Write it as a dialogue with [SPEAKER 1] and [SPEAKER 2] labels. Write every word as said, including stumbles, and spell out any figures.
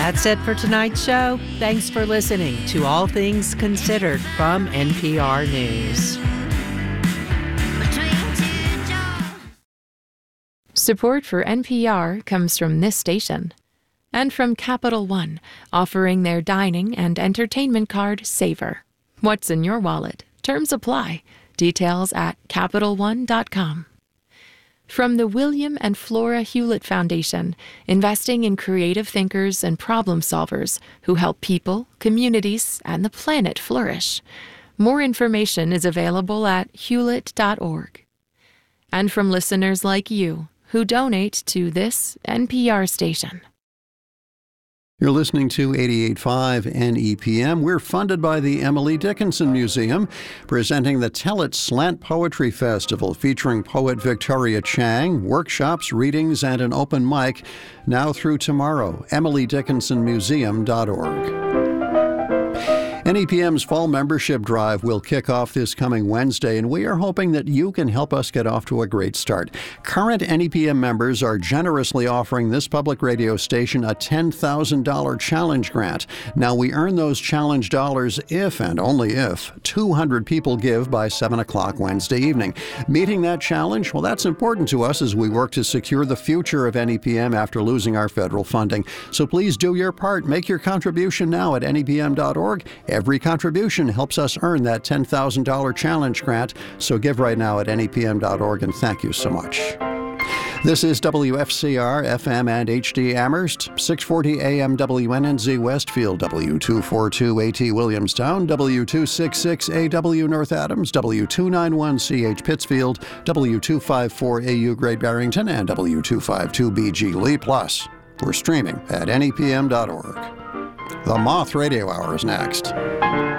[SPEAKER 1] That's it for tonight's show. Thanks for listening to All Things Considered from N P R News.
[SPEAKER 2] Support for N P R comes from this station and from Capital One, offering their dining and entertainment card, Savor. What's in your wallet? Terms apply. Details at capital one dot com. From the William and Flora Hewlett Foundation, investing in creative thinkers and problem solvers who help people, communities, and the planet flourish. More information is available at hewlett dot org. And from listeners like you who donate to this N P R station.
[SPEAKER 3] You're listening to eighty-eight point five N E P M. We're funded by the Emily Dickinson Museum, presenting the Tell It Slant Poetry Festival featuring poet Victoria Chang, workshops, readings, and an open mic now through tomorrow. emily dickinson museum dot org. N E P M's fall membership drive will kick off this coming Wednesday, and we are hoping that you can help us get off to a great start. Current N E P M members are generously offering this public radio station a ten thousand dollars challenge grant. Now, we earn those challenge dollars if, and only if, two hundred people give by seven o'clock Wednesday evening. Meeting that challenge, well, that's important to us as we work to secure the future of N E P M after losing our federal funding. So please do your part. Make your contribution now at N E P M dot org. Every contribution helps us earn that ten thousand dollars challenge grant, so give right now at N E P M dot org, and thank you so much. This is W F C R, F M and H D Amherst, six forty A M W N N Z Westfield, W two forty-two A T Williamstown, W two sixty-six A W North Adams, W two ninety-one C H Pittsfield, W two fifty-four A U Great Barrington, and W two fifty-two B G Lee. Plus, we're streaming at N E P M dot org. The Moth Radio Hour is next.